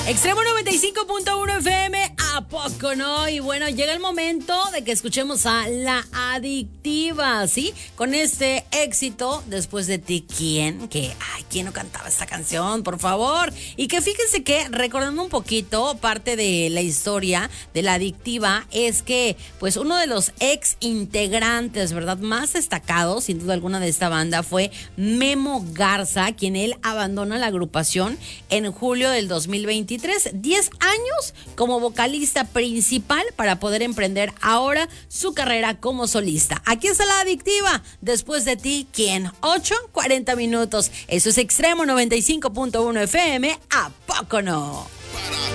Extremo 95.1 FM, ¿a poco no? Y bueno, llega el momento de que escuchemos a La Adictiva, ¿sí? Con este éxito, Después de ti, ¿quién? ¿Quién no cantaba esta canción, por favor? Y que fíjense que, recordando un poquito, parte de la historia de La Adictiva es que, pues, uno de los ex integrantes, ¿verdad?, más destacados, sin duda alguna, de esta banda fue Memo Garza, quien él abandona la agrupación en julio del 2023. 10 años como vocalista principal para poder emprender ahora su carrera como solista. Aquí está La Adictiva, Después de ti, ¿quién? 8:40 minutos. Eso es Extremo 95.1 FM, ¿a poco no?